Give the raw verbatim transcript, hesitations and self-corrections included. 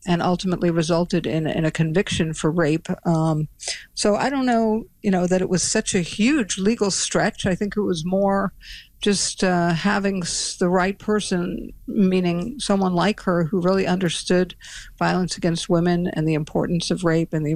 and ultimately resulted in, in a conviction for rape. Um, so I don't know, you know, that it was such a huge legal stretch. I think it was more just uh, having the right person, meaning someone like her who really understood violence against women and the importance of rape and the